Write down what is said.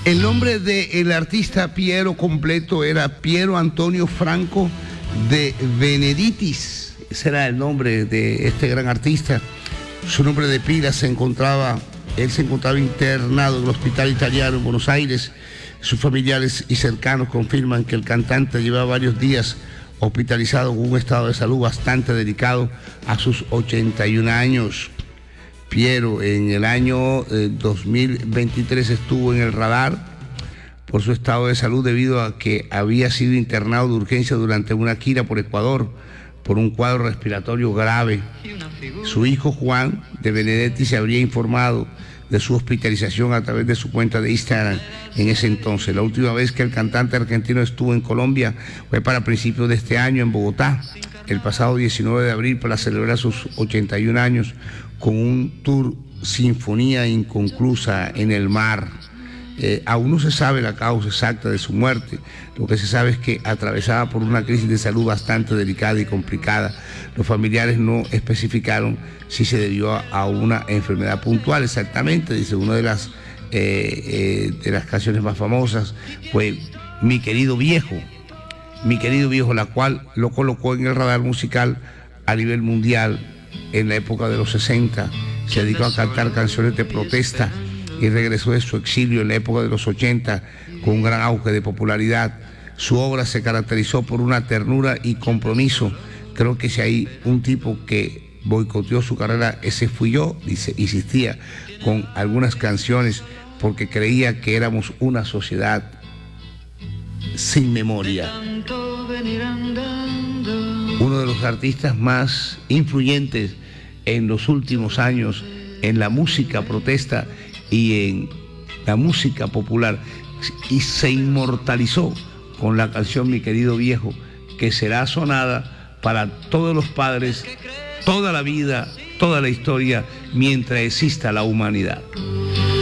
El nombre del artista Piero completo era Piero Antonio Franco de Benedictis. Ese era el nombre de este gran artista. Su nombre de pila él se encontraba internado en el hospital italiano en Buenos Aires. Sus familiares y cercanos confirman que el cantante llevaba varios días hospitalizado con un estado de salud bastante delicado a sus 81 años. Piero en el año 2023 estuvo en el radar por su estado de salud debido a que había sido internado de urgencia durante una gira por Ecuador por un cuadro respiratorio grave. Su hijo Juan de Benedetti se habría informado de su hospitalización a través de su cuenta de Instagram en ese entonces. La última vez que el cantante argentino estuvo en Colombia fue para principios de este año en Bogotá, el pasado 19 de abril, para celebrar sus 81 años con un tour Sinfonía Inconclusa en el Mar. Aún no se sabe la causa exacta de su muerte. Lo que se sabe es que atravesaba por una crisis de salud bastante delicada y complicada. Los familiares no especificaron si se debió a una enfermedad puntual exactamente. Dice, una de las canciones más famosas fue Mi querido viejo, la cual lo colocó en el radar musical a nivel mundial en la época de los 60. Se dedicó a cantar canciones de protesta y regresó de su exilio en la época de los 80 con un gran auge de popularidad. Su obra se caracterizó por una ternura y compromiso. Creo que si hay un tipo que boicoteó su carrera, ese fui yo, dice, insistía con algunas canciones porque creía que éramos una sociedad sin memoria. Uno de los artistas más influyentes en los últimos años en la música protesta y en la música popular, y se inmortalizó con la canción Mi querido viejo, que será sonada para todos los padres, toda la vida, toda la historia, mientras exista la humanidad.